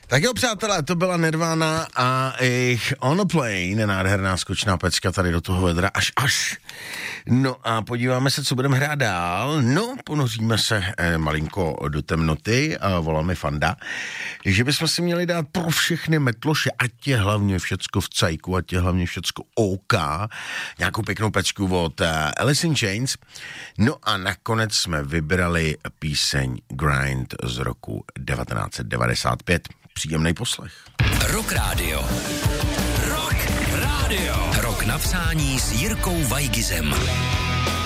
Tak jo, přátelé, to byla Nirvana a jejich On a Plane, nádherná skočná pecka tady do toho vedra, až. No a podíváme se, co budeme hrát dál. No, ponoříme se malinko do temnoty a voláme Fanda, že bychom si měli dát pro všechny metloše, ať je hlavně všecko v cajku, ať je hlavně všecko OK, nějakou pěknou pecku od Alice in Chains. No a nakonec jsme vybrali píseň Grind z roku 1995. Příjemný poslech. Rock Radio. Rock Radio. Rock na přání s Jirkou Vajgizem.